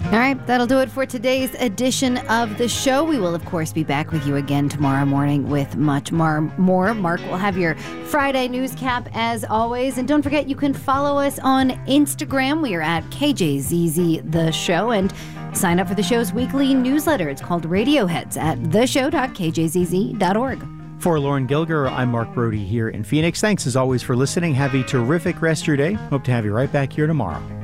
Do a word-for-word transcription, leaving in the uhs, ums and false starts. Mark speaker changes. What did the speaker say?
Speaker 1: All right, that'll do it for today's edition of the show. We will, of course, be back with you again tomorrow morning with much more. more. Mark will have your Friday news cap as always. And don't forget, you can follow us on Instagram. We are at K J Z Z The Show. And sign up for the show's weekly newsletter. It's called Radioheads at the show dot k j z z dot org.
Speaker 2: For Lauren Gilger, I'm Mark Brody here in Phoenix. Thanks as always for listening. Have a terrific rest of your day. Hope to have you right back here tomorrow.